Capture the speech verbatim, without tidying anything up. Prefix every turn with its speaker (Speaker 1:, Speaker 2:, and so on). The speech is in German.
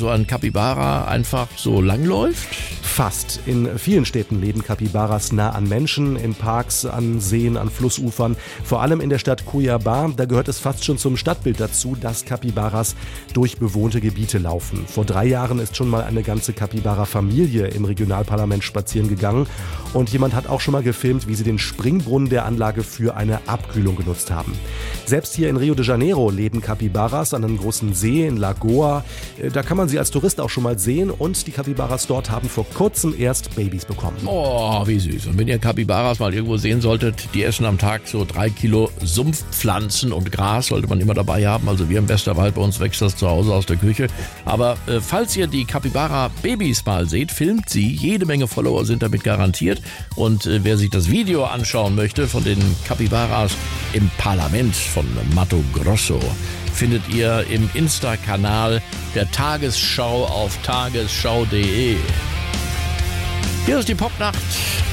Speaker 1: so ein Capybara einfach so langläuft?
Speaker 2: Fast. In vielen Städten leben Capybaras nah an Menschen, in Parks, an Seen, an Flussufern. Vor allem in der Stadt Cuiabá, da gehört es fast schon zum Stadtbild dazu, dass Capybaras durch bewohnte Gebiete laufen. Vor drei Jahren ist schon mal eine ganze Capybara-Familie im Regionalparlament spazieren gegangen und jemand hat auch schon mal gefilmt, wie sie den Springbrunnen der Anlage für eine Abkühlung genutzt haben. Selbst hier in Rio de Janeiro leben Capybaras an einem großen See in Lagoa. Da kann man sie als Tourist auch schon mal sehen und die Capybaras dort haben vor kurzem erst Babys bekommen.
Speaker 1: Oh, wie süß. Und wenn ihr Capybaras mal irgendwo sehen solltet, die essen am Tag so drei Kilo Sumpfpflanzen und Gras, sollte man immer dabei haben. Also wir im Westerwald, bei uns wächst das zu Hause aus der Küche. Aber äh, falls ihr die Capybara-Babys mal seht, filmt sie. Jede Menge Follower sind damit garantiert. Und äh, wer sich das Video anschauen möchte von den Capybaras im Parlament von Mato Grosso, findet ihr im Insta-Kanal der Tagesschau auf tagesschau punkt de. Hier ist die Popnacht